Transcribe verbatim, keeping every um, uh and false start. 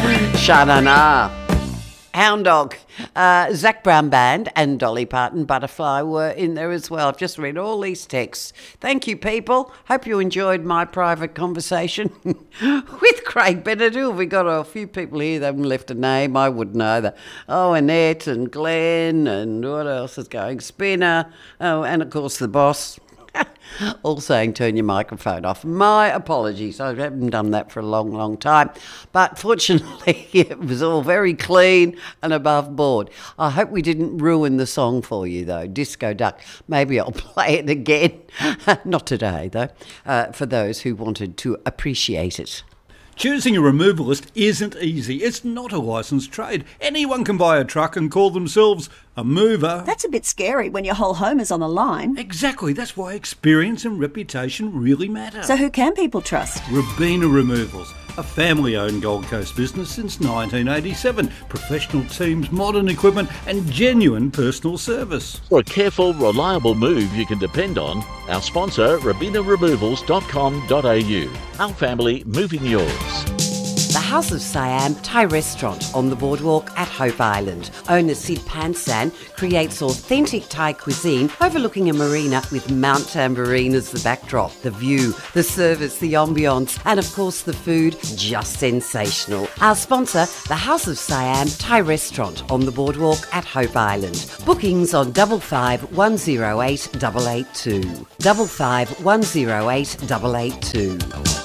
Sha-na-na. Hound Dog, uh, Zac Brown Band and Dolly Parton Butterfly were in there as well. I've just read all these texts. Thank you, people. Hope you enjoyed my private conversation with Craig Benadryl. We got a few people here that haven't left a name. I wouldn't either. Oh, Annette and Glenn and what else is going? Spinner. Oh, and of course the boss. All saying turn your microphone off. My apologies. I haven't done that for a long, long time. But fortunately, it was all very clean and above board. I hope we didn't ruin the song for you, though. Disco Duck. Maybe I'll play it again. Not today, though, uh, for those who wanted to appreciate it. Choosing a removalist isn't easy. It's not a licensed trade. Anyone can buy a truck and call themselves a mover. That's a bit scary when your whole home is on the line. Exactly. That's why experience and reputation really matter. So who can people trust? Robina Removals, a family-owned Gold Coast business since nineteen eighty-seven. Professional teams, modern equipment and genuine personal service. For a careful, reliable move you can depend on, our sponsor, robina removals dot com dot a u. Our family moving yours. The House of Siam Thai restaurant on the boardwalk at Hope Island. Owner Sid Pansan creates authentic Thai cuisine overlooking a marina with Mount Tambourine as the backdrop. The view, the service, the ambience, and of course the food, just sensational. Our sponsor, the House of Siam Thai restaurant on the boardwalk at Hope Island. Bookings on double five one zero eight double eight two. Double five one zero eight double eight two.